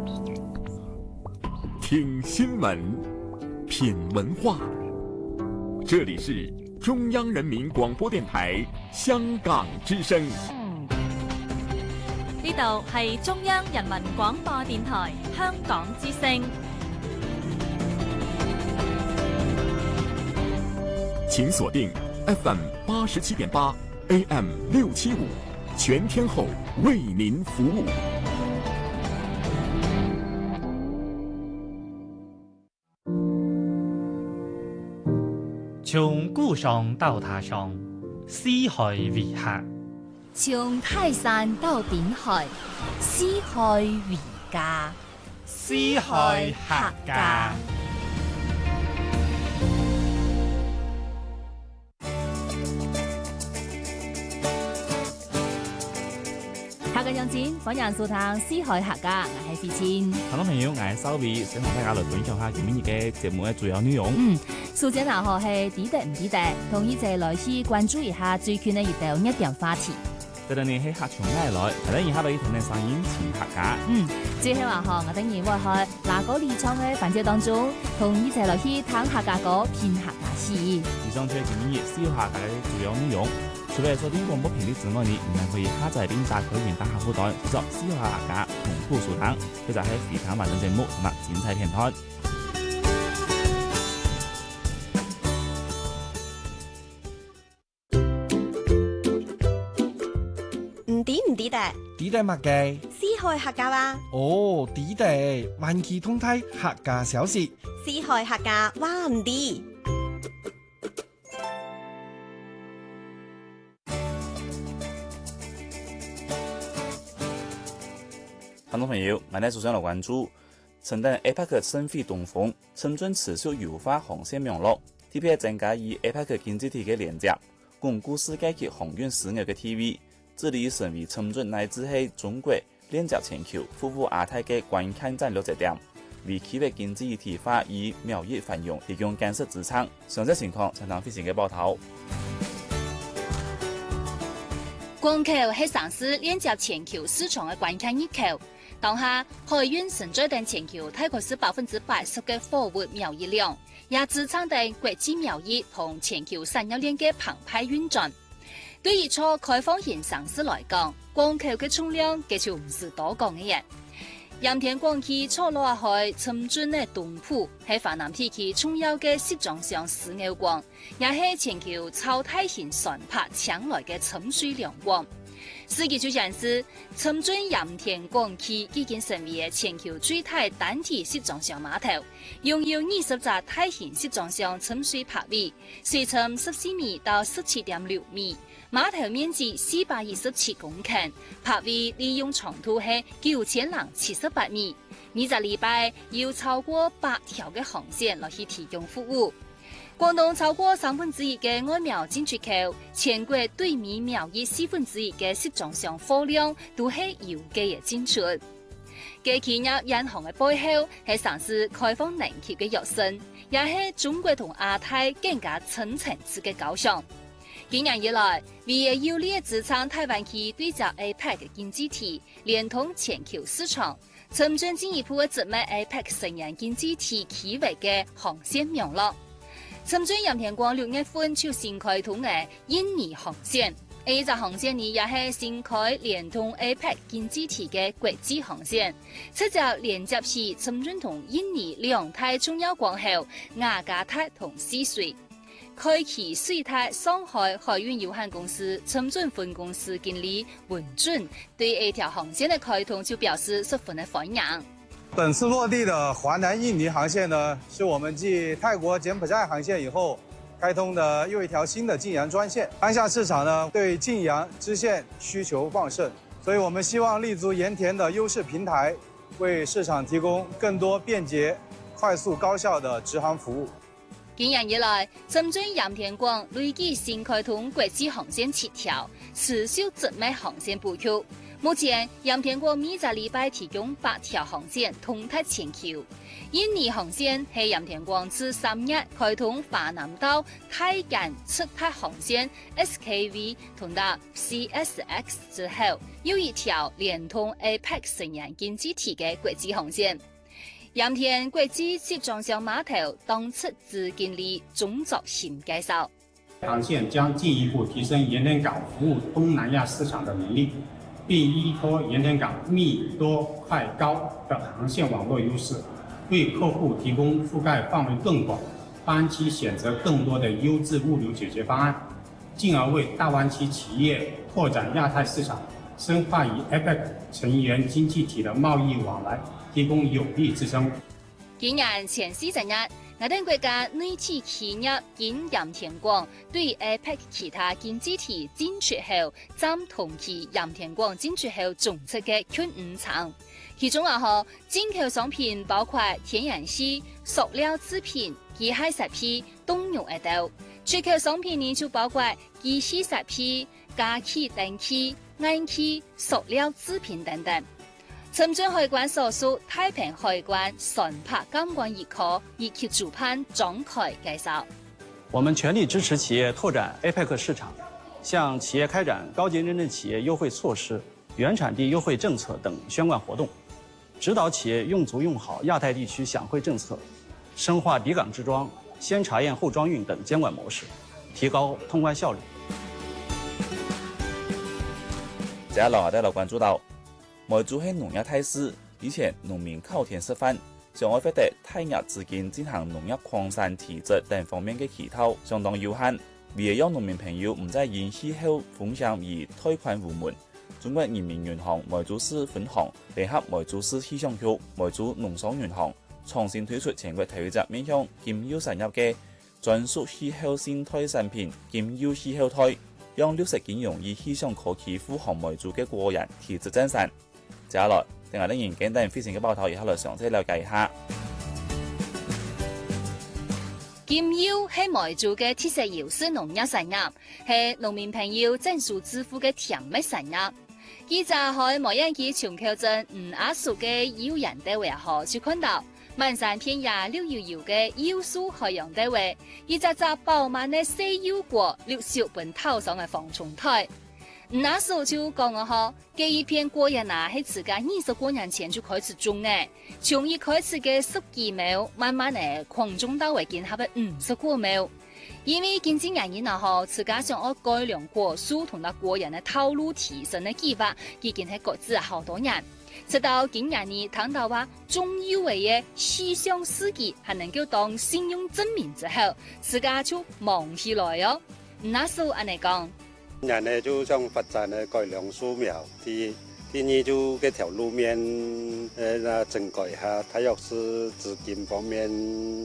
听新闻，品文化。这里是中央人民广播电台香港之声。 呢度係中央人民廣播電台香港之聲。 請鎖定 FM 87.8 AM 675，全天候為您服務。 從故鄉到他鄉，四海為客； 從泰山到頂海，四海為家。 四海客家。 客家陽展，歡迎收聽四海客家，我係費千。 聽眾朋友，我係收尾，想同大家來分享下今日嘅節目嘅主要內容。 首先啊，係抵得唔抵得，同意就來去關注一下最近嘅一道熱點話題。 對呢係客從外來，係等而家可以聽聽聲音前客家。 最後話我等然會喺哪個理廠嘅環節當中，同意就來去聽客家歌、編客家詩。 以上就係今日四海客家嘅主要內容。除咗收聽廣播頻率之外，你仍然可以下載並打開雲端客戶端，製作四海客家同步收聽，佢就係非常完整節目同埋精彩片段。 唔抵得？ 抵得乜嘅？ 四海客家話。 哦，抵得，萬期通體客家小事。 四海客家話唔抵。 聽眾朋友，我哋首先來關注，承擔 APEC 省會東風，深圳持續優化航線網絡，特別增加與 APEC 經濟體嘅連接，鞏固世界級航運事業嘅地位，致力成為深圳乃至係中國連接全球、服務亞太嘅關鍵戰略節點，為企業經濟一體化與貿易繁榮提供堅實支撐。詳細情況，請聽飛行嘅報道。 港口係城市連接全球市場嘅關鍵一口。當下海運承載定全球大概是80%嘅貨物貿易量，也支撐定國際貿易同全球產業鏈嘅澎湃運轉。對於初開放型城市來講，港口嘅重量嘅就唔是多講嘅嘢。鹽田港區初落海深圳嘅東浦係華南地區重要嘅集裝箱樞紐港，也係全球超大型船舶搶來嘅沉水良港。世界就顯示，深圳鹽田港區已經成為全球最大單體集裝箱碼頭，擁有20隻大型集裝箱沉水泊位，水深14米到17.6米，碼頭面積427公頃，泊位利用長度係9078米。每個禮拜有超過8條嘅航線來去提供服務。廣東超過1/3嘅外貿進出口，全國對美貿易1/4嘅集裝箱貨量都係有機嘅進出。嘅企業銀行嘅背後係城市開放連接嘅躍升，也係中國同亞太更加深層次嘅交相。幾年以來，為了有力支撐台灣區對接 APEC 嘅經濟體，連通全球市場，深圳進一步嘅植入 APEC 成員經濟體區域嘅航線網絡。深圳鹽田港6月份就新開通嘅印尼航線，呢隻航線呢也係新開連通 APEC 經濟體嘅國際航線，即就連接起深圳同印尼兩大重要港口雅加達同西水。開啟水泰上海海運有限公司深圳分公司經理文俊對呢條航線嘅開通就表示十分的歡迎。 本次落地的華南印尼航線呢，是我們繼泰國柬埔寨航線以後開通的又一條新的晉陽專線。當下市場呢對晉陽支線需求旺盛，所以我們希望立足鹽田的優勢平台，為市場提供更多便捷、快速、高效的直航服務。 幾年以來，深圳鹽田港累計新開通國際航線7條，持續植入航線布局。 目前，盐田港每个礼拜提供8条航线通达全球。印尼航线係鹽田港自3月開通華南島泰間出發航線 SKV 通達 CSX 之後，又一條連通 APEC 成員經濟體嘅國際航線。鹽田國際集裝箱碼頭當出資經理鍾作新介紹。 航線將進一步提升鹽田港服務東南亞市場的能力，並依托鹽田港密多快高的航線網絡優勢，為客戶提供覆蓋範圍更廣、班期選擇更多的優質物流解決方案，進而為大灣區企業拓展亞太市場、深化與 APEC 成員經濟體的貿易往來提供有力支撐。 今年前40日，我哋國家內地企業因鹽田港對 APEC 其他經濟體進出口佔同期鹽田港進出口總值嘅近5成。其中進口商品包括天然氣、塑料製品、機械設備、動用等；出口商品呢就包括機器設備、家器、電器、硬器、塑料製品等等。深圳海關所屬太平海關船舶監管一課以及主判張凱介紹。 我們全力支持企業拓展 APEC 市場，向企業開展高級認證企業優惠措施、原產地優惠政策等宣貫活動，指導企業用足用好亞太地區享惠政策，深化抵港置裝、先查驗後裝運等監管模式，提高通關效率。 接下來我哋來關注到。梅州係農業大市，以前農民靠天吃飯，上海獲得大額資金進行農業擴散提質等方面嘅渠道相當有限，為了讓農民朋友唔再因氣候風險而貸款無門，中國人民銀行梅州市分行聯合梅州市氣象局、梅州農商銀行，重新推出全國頭一隻面向金優產業嘅專屬氣候生態產品金優氣候貸，讓60件容易氣象可期護航梅州嘅個人提質增產。接下來，等我哋研簡單非常嘅報道，以下來詳細了解一下。 金優係梅州嘅特色優勢農業產業，係農民朋友增收致富嘅甜蜜產業。記者喺梅縣區松口鎮5所嘅幼人單位後，就看到滿山遍野綠油油嘅幼樹海洋單位，一隻隻飽滿嘅細幼果綠小本頭上嘅防蟲台。那時候就講這一片果園係自家20多年前就開始種嘅，從一開始嘅10幾畝，慢慢地擴種到為今合嘅50多畝。因為經濟原因自家想要改良果樹同埋果園嘅套路提升嘅計劃，已經係擱置好多年。直到今年呢，聽到話種有為嘅氣象司機係能夠當信用證明之後，自家就忙起來喲。那時候按嚟講。 人呢就想發展呢改良樹苗，第二就嗰條路面整改下，它要是資金方面